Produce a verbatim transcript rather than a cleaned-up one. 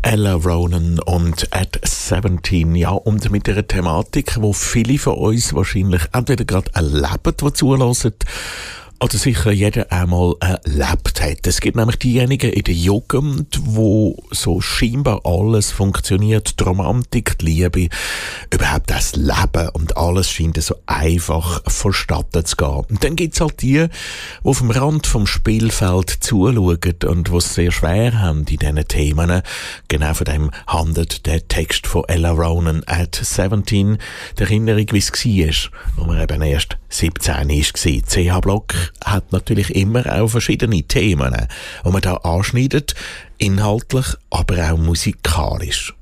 Ella Ronan und At siebzehn, ja, und mit einer Thematik, wo viele von uns wahrscheinlich entweder gerade erleben, die zulassen, oder sicher jeder einmal erlebt hat. Es gibt nämlich diejenigen in der Jugend, wo so scheinbar alles funktioniert, die Romantik, die Liebe, überhaupt das Leben und alles scheint so einfach vonstatten zu gehen. Und dann gibt's halt die, die auf dem Rand vom Spielfeld zuschauen und die es sehr schwer haben in diesen Themen. Genau von dem handelt der Text von Ella Ronan at siebzehn, die Erinnerung, wie es war, wo man eben erst siebzehn war. C H-Block hat natürlich immer auch verschiedene Themen, die man da anschneidet, inhaltlich, aber auch musikalisch.